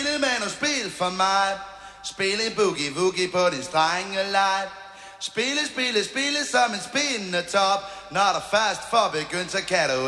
spille med noget spil for mig. Spille en boogie-woogie på din strengelej. Spille som en spillende top. Når der først får begyndt, så kan du